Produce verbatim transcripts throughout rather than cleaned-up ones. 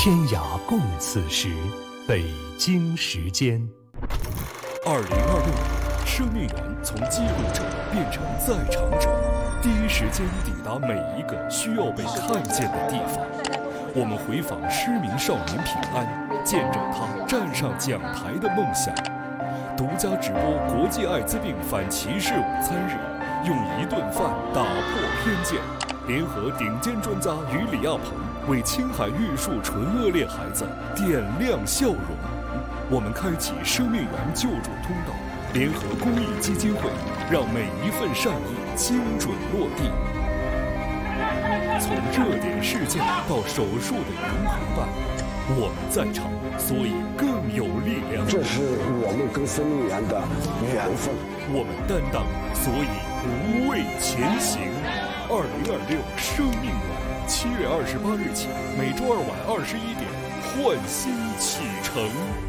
天涯共此时，北京时间。 二零二六年，生命源从记录者变成在场者，第一时间抵达每一个需要被看见的地方。我们回访失明少年平安，见证他站上讲台的梦想。独家直播国际艾滋病反歧视午餐日，用一顿饭打破偏见。联合顶尖专家与李亚鹏，为青海玉树纯恶劣孩子点亮笑容。我们开启生命源救助通道，联合公益基金会，让每一份善意精准落地。从热点事件到手术的云陪伴，我们在场，所以更有力量。 这是我们跟生命源的缘分。 我们担当，所以无畏前行。二零二六生命源，七月二十八日起，每周二晚二十一点，焕新启程。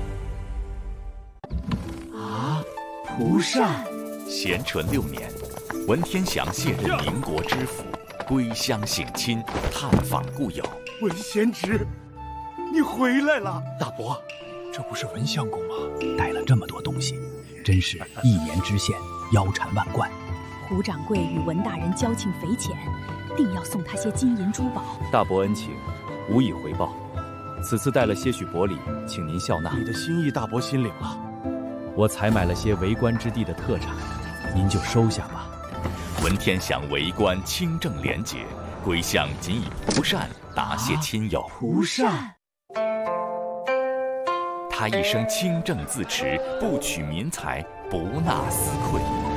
啊，蒲善， 咸淳六年，文天祥卸任民国知府，归乡省亲，探访故友。 文贤侄，你回来了！ 大伯，这不是文相公吗？带了这么多东西，真是一年知县，腰缠万贯。 胡掌柜与文大人交情匪浅，定要送他些金银珠宝。 大伯恩情，无以回报。此次带了些许薄礼，请您笑纳。 你的心意，大伯心领了。 我采买了些为官之地的特产，您就收下吧。 文天祥为官清正廉洁，归乡仅以蒲善答谢亲友。 蒲善， 他一生清正自持，不取民财，不纳私馈。